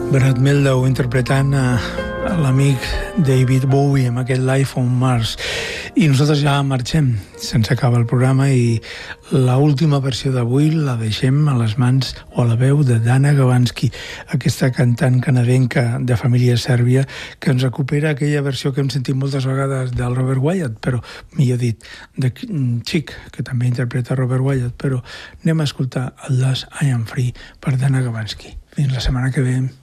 Brad Mehldau interpretant l'amic David Bowie amb aquest Life on Mars. I nosaltres ja marxem, se'ns acaba el programa i l'última versió d'avui la deixem a les mans o a la veu de Dana Gawansky, aquesta cantant canadenca de família sèrbia que ens recupera aquella versió que hem sentit moltes vegades del Robert Wyatt, però millor dit, de Chic, que també interpreta Robert Wyatt, però anem a escoltar el Last I Am Free per Dana Gawansky. Fins la setmana que ve.